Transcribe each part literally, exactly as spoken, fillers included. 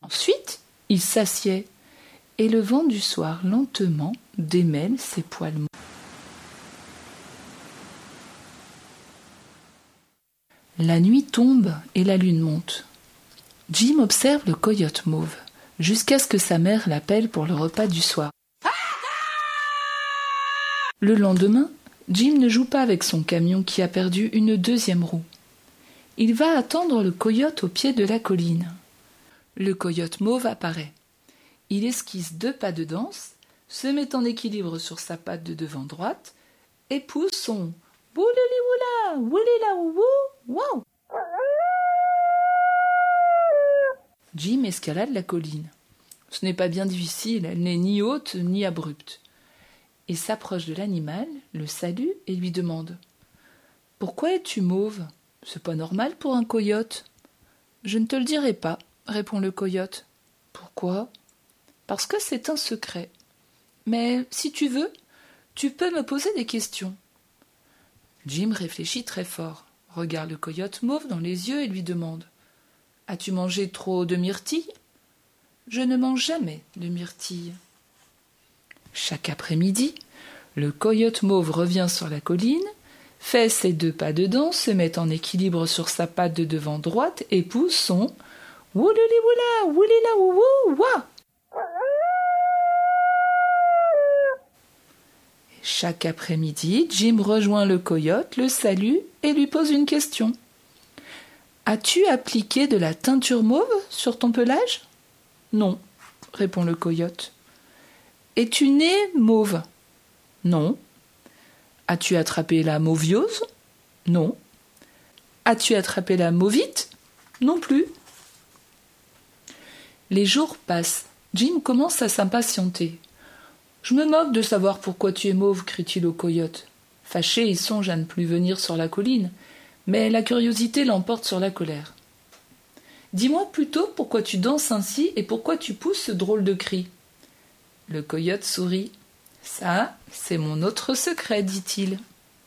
Ensuite, il s'assied et le vent du soir lentement démêle ses poils mous. La nuit tombe et la lune monte. Jim observe le coyote mauve jusqu'à ce que sa mère l'appelle pour le repas du soir. Le lendemain, Jim ne joue pas avec son camion qui a perdu une deuxième roue. Il va attendre le coyote au pied de la colline. Le coyote mauve apparaît. Il esquisse deux pas de danse, se met en équilibre sur sa patte de devant droite et pousse son « Woulili-woula, woulila-wou, wow !» Jim escalade la colline. Ce n'est pas bien difficile, elle n'est ni haute ni abrupte. Il s'approche de l'animal, le salue et lui demande « Pourquoi es-tu mauve ? C'est pas normal pour un coyote. »« Je ne te le dirai pas, » répond le coyote. « Pourquoi ? » ?»« Parce que c'est un secret. Mais si tu veux, tu peux me poser des questions. » Jim réfléchit très fort, regarde le coyote mauve dans les yeux et lui demande « As-tu mangé trop de myrtilles ?»« Je ne mange jamais de myrtilles. » Chaque après-midi, le coyote mauve revient sur la colline, fait ses deux pas de danse, se met en équilibre sur sa patte de devant droite et pousse son « Woulili-woula, woulila-wou-wou, wa !» Chaque après-midi, Jim rejoint le coyote, le salue et lui pose une question. « As-tu appliqué de la teinture mauve sur ton pelage ?»« Non, » répond le coyote. « Es-tu né mauve ?»« Non. »« As-tu attrapé la mauviose ?»« Non. »« As-tu attrapé la mauvite ?»« Non plus. » Les jours passent. Jim commence à s'impatienter. « Je me moque de savoir pourquoi tu es mauve, » crie-t-il au coyote. Fâché, il songe à ne plus venir sur la colline, mais la curiosité l'emporte sur la colère. « Dis-moi plutôt pourquoi tu danses ainsi et pourquoi tu pousses ce drôle de cri. » Le coyote sourit. « Ça, c'est mon autre secret, dit-il. »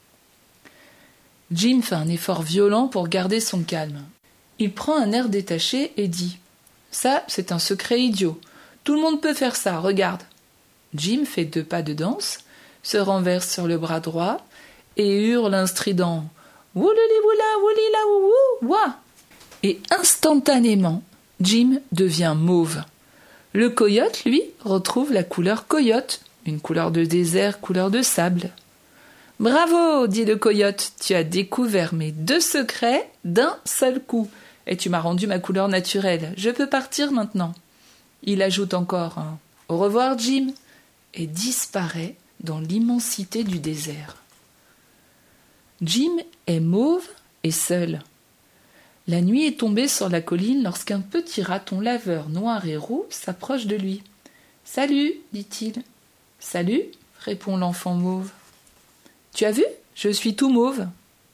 Jim fait un effort violent pour garder son calme. Il prend un air détaché et dit « Ça, c'est un secret idiot. Tout le monde peut faire ça, regarde. » Jim fait deux pas de danse, se renverse sur le bras droit et hurle un strident « Woulili-woula, woulila-wou-wou, wa !» Et instantanément, Jim devient mauve. Le coyote, lui, retrouve la couleur coyote, une couleur de désert, couleur de sable. « Bravo !» dit le coyote, « tu as découvert mes deux secrets d'un seul coup, et tu m'as rendu ma couleur naturelle. Je peux partir maintenant. » Il ajoute encore un « Au revoir, Jim !» et disparaît dans l'immensité du désert. Jim est mauve et seul. La nuit est tombée sur la colline lorsqu'un petit raton laveur noir et roux s'approche de lui. « Salut !» dit-il. « Salut !» répond l'enfant mauve. « Tu as vu ? Je suis tout mauve. »« Oui »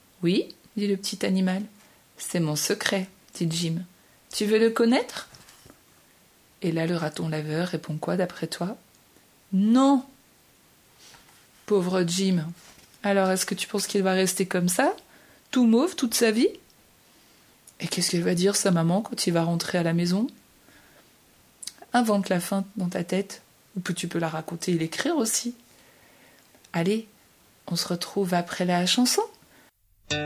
dit le petit animal. « C'est mon secret, » dit Jim. « Tu veux le connaître ?» Et là, le raton laveur répond quoi d'après toi ? « Non !» Pauvre Jim. Alors, est-ce que tu penses qu'il va rester comme ça, tout mauve, toute sa vie ? Et qu'est-ce qu'elle va dire, sa maman, quand il va rentrer à la maison ? Invente la fin dans ta tête, ou puis tu peux la raconter et l'écrire aussi. Allez, on se retrouve après la chanson.